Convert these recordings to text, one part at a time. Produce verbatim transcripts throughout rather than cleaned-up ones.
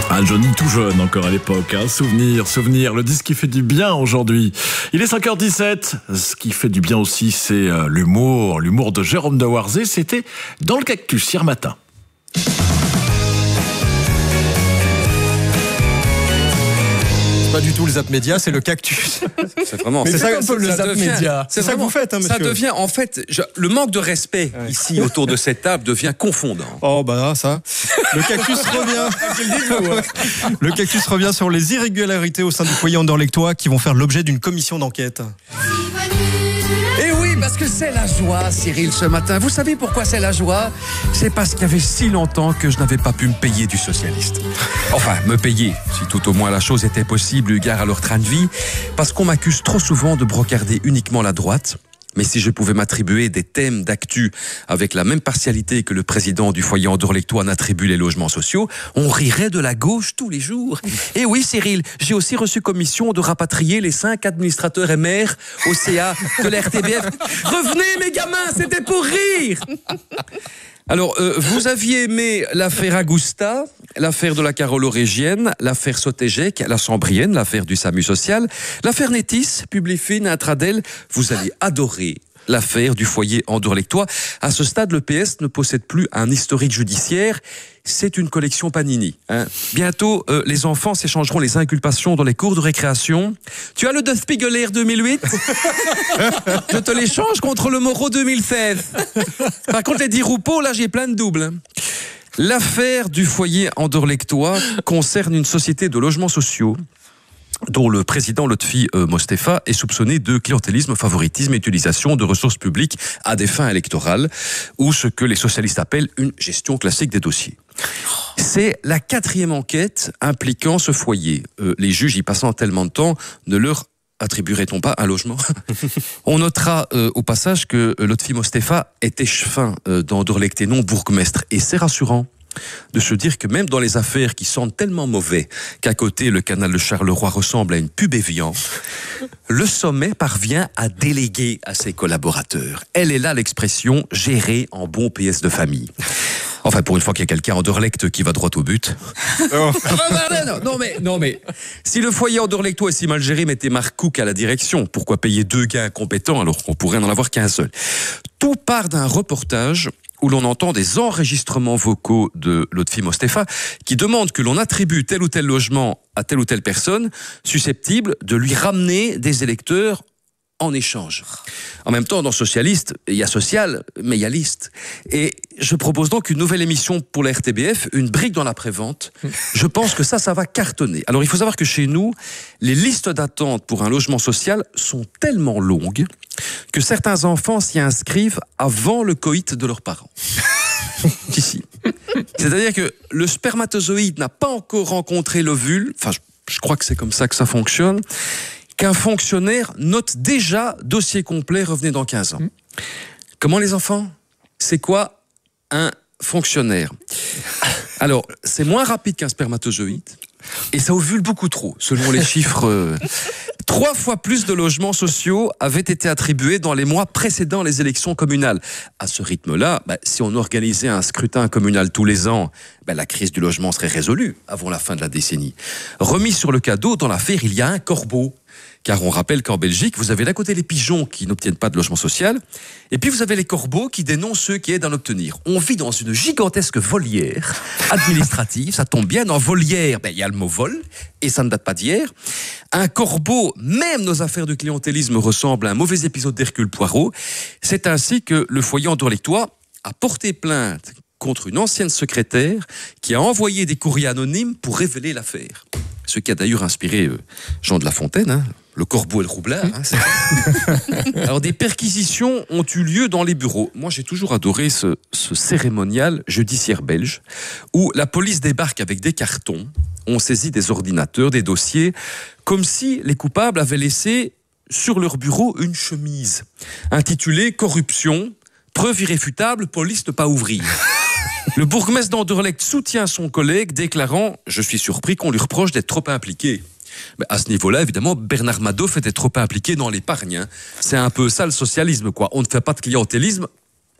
Un Johnny tout jeune encore à l'époque, hein. Souvenir, souvenir, le disque qui fait du bien aujourd'hui. Il est cinq heures dix-sept, ce qui fait du bien aussi c'est euh, l'humour, l'humour de Jérôme Dewarzé, c'était dans le cactus hier matin. Pas du tout le Zap Média, c'est le cactus. C'est vraiment. Mais c'est ça un peu le ça Zap devient, Média. C'est ça que vous faites, hein, monsieur. Ça devient, en fait, je, le manque de respect ouais. ici autour de cette table devient confondant. Oh bah ça. Le cactus revient. Le cactus revient sur les irrégularités au sein du foyer anderlechtois qui vont faire l'objet d'une commission d'enquête. Et oui, parce que c'est la joie, Cyril, ce matin. Vous savez pourquoi c'est la joie? C'est parce qu'il y avait si longtemps que je n'avais pas pu me payer du socialiste. Enfin, me payer, si tout au moins la chose était possible eu égard à leur train de vie, parce qu'on m'accuse trop souvent de brocarder uniquement la droite. Mais si je pouvais m'attribuer des thèmes d'actu avec la même partialité que le président du foyer anderlechtois n'attribue les logements sociaux, on rirait de la gauche tous les jours. Et oui, Cyril, j'ai aussi reçu commission de rapatrier les cinq administrateurs et maires au C A de la R T B F. Revenez, mes gamins, c'était pour rire. Alors, euh, vous aviez aimé l'affaire Agousta, l'affaire de la Carolo-Régienne, l'affaire Sotégec, la Sambrienne, l'affaire du SAMU social, l'affaire Nétis, Publifine, Intradel. Vous allez adorer l'affaire du foyer anderlechtois. À ce stade, le P S ne possède plus un historique judiciaire. C'est une collection Panini. Hein. Bientôt, euh, les enfants s'échangeront les inculpations dans les cours de récréation. Tu as le De Spiegeler deux mille huit? Je te l'échange contre le Moreau deux mille seize. Par contre, les dix Roupeaux, là, j'ai plein de doubles. L'affaire du foyer anderlechtois concerne une société de logements sociaux dont le président Lotfi euh, Mostefa est soupçonné de clientélisme, favoritisme et utilisation de ressources publiques à des fins électorales, ou ce que les socialistes appellent une gestion classique des dossiers. C'est la quatrième enquête impliquant ce foyer. Euh, les juges y passant tellement de temps, ne leur attribuerait-on pas un logement? On notera euh, au passage que Lotfi Mostefa est échevin euh, d'Anderlecht et non bourgmestre, et c'est rassurant de se dire que même dans les affaires qui sentent tellement mauvais qu'à côté le canal de Charleroi ressemble à une pub Evian, le sommet parvient à déléguer à ses collaborateurs. Elle est là l'expression « gérer en bon P S de famille ». Enfin, pour une fois qu'il y a quelqu'un en Anderlecht qui va droit au but. Oh. non, non, mais, non, mais si le foyer anderlechtois est si mal géré, mettez Marc Cook à la direction. Pourquoi payer deux gars incompétents alors qu'on pourrait n'en avoir qu'un seul? Tout part d'un reportage où l'on entend des enregistrements vocaux de Lotfi Mostefa qui demandent que l'on attribue tel ou tel logement à telle ou telle personne susceptible de lui ramener des électeurs en échange. En même temps, dans Socialiste, il y a social, mais il y a liste. Et je propose donc une nouvelle émission pour la R T B F, une brique dans la prévente. Je pense que ça, ça va cartonner. Alors, il faut savoir que chez nous, les listes d'attente pour un logement social sont tellement longues que certains enfants s'y inscrivent avant le coït de leurs parents. Ici. C'est-à-dire que le spermatozoïde n'a pas encore rencontré l'ovule, enfin, je, je crois que c'est comme ça que ça fonctionne, qu'un fonctionnaire note déjà dossier complet, revenez dans quinze ans. Mmh. Comment les enfants? C'est quoi un fonctionnaire? Alors, c'est moins rapide qu'un spermatozoïde et ça ovule beaucoup trop, selon les chiffres. Euh, trois fois plus de logements sociaux avaient été attribués dans les mois précédant les élections communales. À ce rythme-là, bah, si on organisait un scrutin communal tous les ans, bah, la crise du logement serait résolue avant la fin de la décennie. Remis sur le cadeau, dans l'affaire, il y a un corbeau. Car on rappelle qu'en Belgique, vous avez d'un côté les pigeons qui n'obtiennent pas de logement social, et puis vous avez les corbeaux qui dénoncent ceux qui aident à en obtenir. On vit dans une gigantesque volière administrative, ça tombe bien, dans volière, ben, il y a le mot vol, et ça ne date pas d'hier. Un corbeau, même nos affaires de clientélisme ressemblent à un mauvais épisode d'Hercule Poirot. C'est ainsi que le foyer anderlechtois a porté plainte contre une ancienne secrétaire qui a envoyé des courriers anonymes pour révéler l'affaire. Ce qui a d'ailleurs inspiré euh, Jean de La Fontaine, hein, le corbeau et le roublard. Hein, Alors, des perquisitions ont eu lieu dans les bureaux. Moi, j'ai toujours adoré ce, ce cérémonial judiciaire belge où la police débarque avec des cartons, on saisit des ordinateurs, des dossiers, comme si les coupables avaient laissé sur leur bureau une chemise intitulée « Corruption, preuve irréfutable, police ne pas ouvrir ». Le bourgmestre d'Anderlecht soutient son collègue, déclarant « Je suis surpris qu'on lui reproche d'être trop impliqué ». Mais à ce niveau-là, évidemment, Bernard Madoff était trop impliqué dans l'épargne. Hein. C'est un peu ça le socialisme, quoi. On ne fait pas de clientélisme,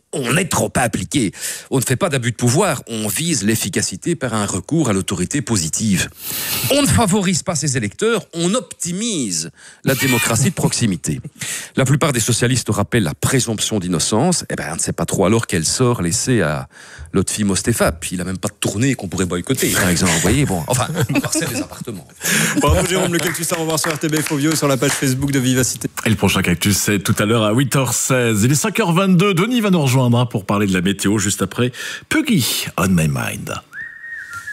On est trop impliqué. On ne fait pas d'abus de pouvoir, on vise l'efficacité par un recours à l'autorité positive. On ne favorise pas ses électeurs, on optimise la démocratie de proximité. La plupart des socialistes rappellent la présomption d'innocence. Eh ben, on ne sait pas trop alors quel sort laisser à l'autre fille Mostefa. Puis il n'a même pas de tournée qu'on pourrait boycotter, par exemple. Vous voyez, bon, enfin, on parcelle des appartements. Bravo Jérôme, le Cactus à revoir sur R T B F Audio et sur la page Facebook de Vivacité. Et le prochain Cactus, c'est tout à l'heure à huit heures seize. Il est cinq heures vingt-deux. Denis va nous rejoindre pour parler de la météo juste après Puggy on My Mind.